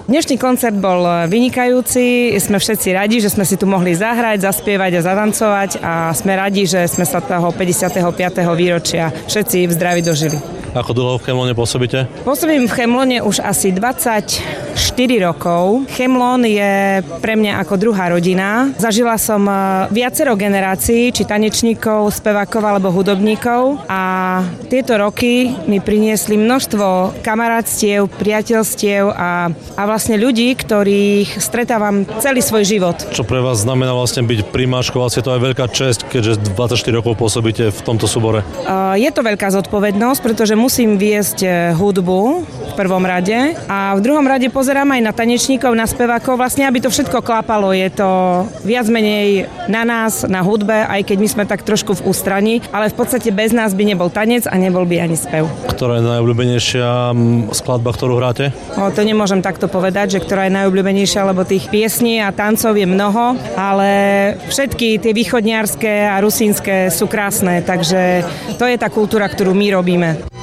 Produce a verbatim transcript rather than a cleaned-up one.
Dnešný koncert bol vynikajúci, sme všetci radi, že sme si tu mohli zahrať, zaspievať a zatancovať a sme radi, že sme sa toho päťdesiateho piateho výročia všetci v zdraví dožili. Ako dlho v Chemlone pôsobíte? Pôsobím v Chemlone už asi dvadsaťštyri rokov. Chemlon je pre mňa ako druhá rodina. Zažila som viacero generácií, či tanečníkov, spevákov alebo hudobníkov a tieto roky mi priniesli množstvo kamarátstiev, priateľstiev a, a vlastne ľudí, ktorých stretávam celý svoj život. Čo pre vás znamená vlastne byť primáčkou? Vlastne to je veľká česť, keďže dvadsaťštyri rokov pôsobíte v tomto súbore. Je to veľká zodpovednosť, pretože musím viesť hudbu v prvom rade a v druhom rade pozerám aj na tanečníkov, na spevákov, vlastne aby to všetko klapalo. Je to viac menej na nás, na hudbe, aj keď my sme tak trošku v ústraní, ale v podstate bez nás by nebol tanec a nebol by ani spev. Ktorá je najobľúbenejšia skladba, ktorú hráte? No, to nemôžem takto povedať, že ktorá je najobľúbenejšia, lebo tých piesní a tancov je mnoho, ale všetky tie východniarské a rusínske sú krásne, takže to je tá kultúra, ktorú my robíme.